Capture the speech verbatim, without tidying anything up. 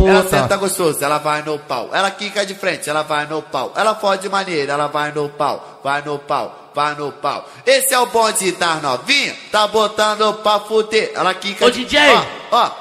puta. Ela senta gostoso, ela vai no pau. Ela quica de frente, ela vai no pau. Ela fode maneira, ela vai no pau. Vai no pau, vai no pau. Esse é o bonde das novinha, tá botando pra fuder. Ela quica Ô, de... D J! Ó, ó.